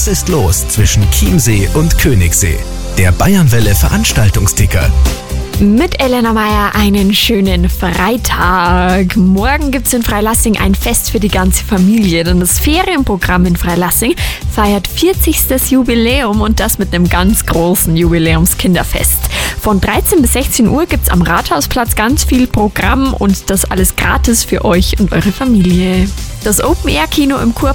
Was ist los zwischen Chiemsee und Königssee? Der Bayernwelle Veranstaltungsticker. Mit Elena Meier einen schönen Freitag. Morgen gibt's in Freilassing ein Fest für die ganze Familie, denn das Ferienprogramm in Freilassing feiert 40. Jubiläum und das mit einem ganz großen Jubiläumskinderfest. Von 13 bis 16 Uhr gibt's am Rathausplatz ganz viel Programm und das alles gratis für euch und eure Familie. Das Open-Air-Kino im Kurpark